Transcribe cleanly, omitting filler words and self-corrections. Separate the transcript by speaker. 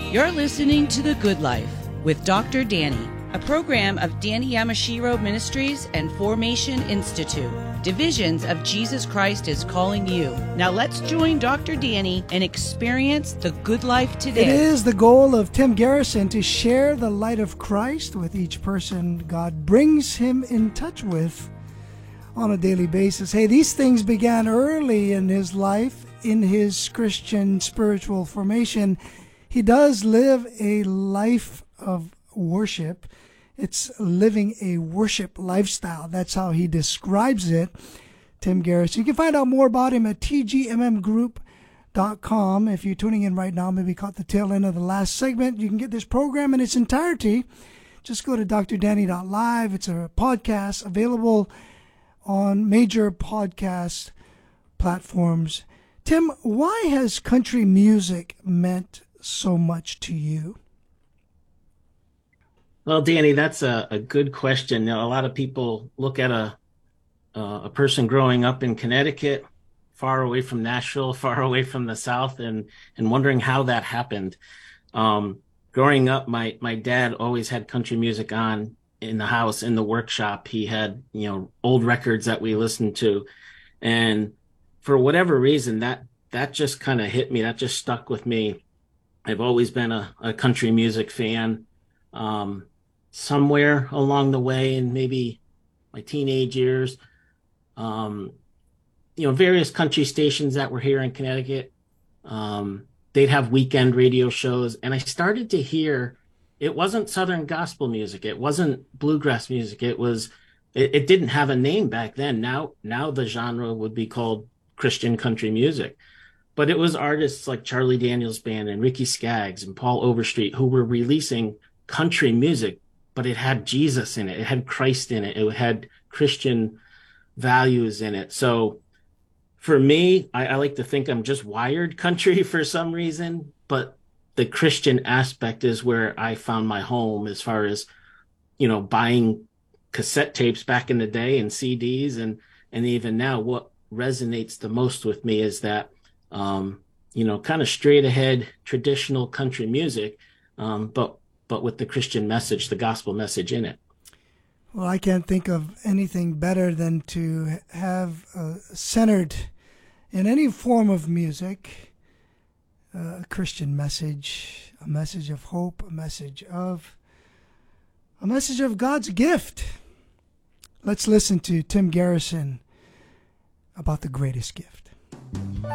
Speaker 1: You're listening to The Good Life with Dr. Danny, a program of Danny Yamashiro Ministries and Formation Institute. Divisions of Jesus Christ is calling you. Now let's join Dr. Danny and experience the good life today.
Speaker 2: It is the goal of Tim Garrison to share the light of Christ with each person God brings him in touch with on a daily basis. Hey, these things began early in his life, in his Christian spiritual formation. He does live a life of worship. It's living a worship lifestyle. That's how he describes it, Tim Garrison. You can find out more about him at tgmmgroup.com. If you're tuning in right now, maybe caught the tail end of the last segment, you can get this program in its entirety. Just go to drdanny.live. It's a podcast available on major podcast platforms. Tim, why has country music meant so much to you?
Speaker 3: Well, Danny, that's a good question. Now, a lot of people look at a person growing up in Connecticut, far away from Nashville, far away from the South, and wondering how that happened. Growing up, my dad always had country music on in the house, in the workshop. He had, old records that we listened to. And for whatever reason, that just kind of hit me. That just stuck with me. I've always been a country music fan. Somewhere along the way in maybe my teenage years, various country stations that were here in Connecticut, they'd have weekend radio shows. And I started to hear it wasn't Southern gospel music. It wasn't bluegrass music. It didn't have a name back then. Now the genre would be called Christian country music. But it was artists like Charlie Daniels Band and Ricky Skaggs and Paul Overstreet who were releasing country music, but it had Jesus in it. It had Christ in it. It had Christian values in it. So for me, I like to think I'm just wired country for some reason, but the Christian aspect is where I found my home as far as, buying cassette tapes back in the day and CDs. And even now, what resonates the most with me is that, kind of straight ahead traditional country music, but with the Christian message, the gospel message in it.
Speaker 2: Well, I can't think of anything better than to have centered in any form of music a Christian message, a message of hope, a message of God's gift. Let's listen to Tim Garrison about the greatest gift.